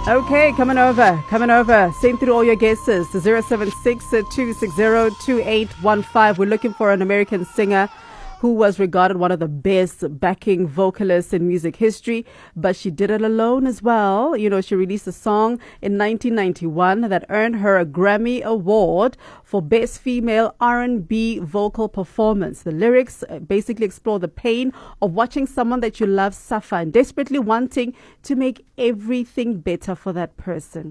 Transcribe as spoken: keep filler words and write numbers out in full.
Okay, coming over, coming over. Send through all your guesses to zero seven six, two six zero, two eight one five. We're looking for an American singer who was regarded one of the best backing vocalists in music history, but she did it alone as well. You know, she released a song in nineteen ninety-one that earned her a Grammy Award for Best Female R and B Vocal Performance. The lyrics basically explore the pain of watching someone that you love suffer and desperately wanting to make everything better for that person.